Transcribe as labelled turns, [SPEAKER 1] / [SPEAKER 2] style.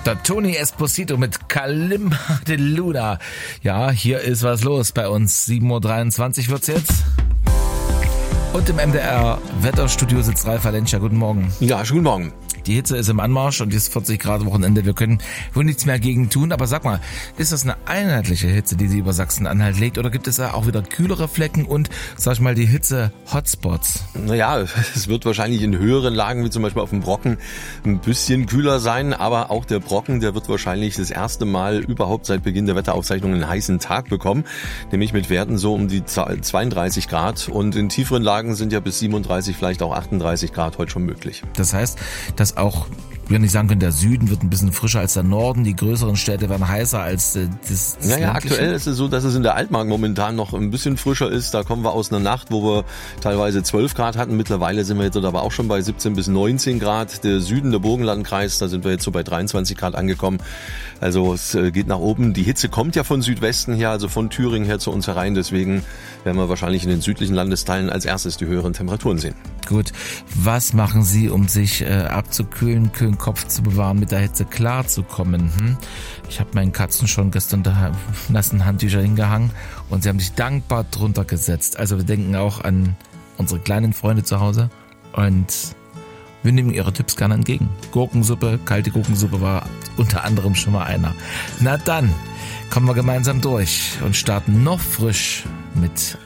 [SPEAKER 1] Der Tony Esposito mit Kalimba de Luna. Ja, hier ist was los bei uns. 7.23 Uhr wird's jetzt. Und im MDR Wetterstudio sitzt Ralf Valencia. Guten Morgen.
[SPEAKER 2] Ja, schönen Morgen.
[SPEAKER 1] Die Hitze ist im Anmarsch und jetzt 40 Grad Wochenende. Wir können wohl nichts mehr gegen tun. Aber sag mal, ist das eine einheitliche Hitze, die sie über Sachsen-Anhalt legt? Oder gibt es da auch wieder kühlere Flecken und, sag ich mal, die Hitze-Hotspots?
[SPEAKER 2] Naja, es wird wahrscheinlich in höheren Lagen, wie zum Beispiel auf dem Brocken, ein bisschen kühler sein. Aber auch der Brocken, der wird wahrscheinlich das erste Mal überhaupt seit Beginn der Wetteraufzeichnung einen heißen Tag bekommen. Nämlich mit Werten so um die 32 Grad. Und in tieferen Lagen sind ja bis 37, vielleicht auch 38 Grad heute schon möglich.
[SPEAKER 1] Das heißt, dass auch, wenn ich sagen könnte, der Süden wird ein bisschen frischer als der Norden, die größeren Städte werden heißer als das
[SPEAKER 2] Naja, aktuell ist es so, dass es in der Altmark momentan noch ein bisschen frischer ist. Da kommen wir aus einer Nacht, wo wir teilweise 12 Grad hatten. Mittlerweile sind wir jetzt aber auch schon bei 17 bis 19 Grad. Der Süden, der Burgenlandkreis, da sind wir jetzt so bei 23 Grad angekommen. Also es geht nach oben. Die Hitze kommt ja von Südwesten her, also von Thüringen her zu uns herein. Deswegen werden wir wahrscheinlich in den südlichen Landesteilen als erstes die höheren Temperaturen sehen.
[SPEAKER 1] Gut, was machen Sie, um sich abzukühlen, kühlen Kopf zu bewahren, mit der Hitze klarzukommen? Ich habe meinen Katzen schon gestern da nassen Handtücher hingehangen und sie haben sich dankbar drunter gesetzt. Also wir denken auch an unsere kleinen Freunde zu Hause und wir nehmen Ihre Tipps gerne entgegen. Gurkensuppe, kalte Gurkensuppe war unter anderem schon mal einer. Na dann, kommen wir gemeinsam durch und starten noch frisch mit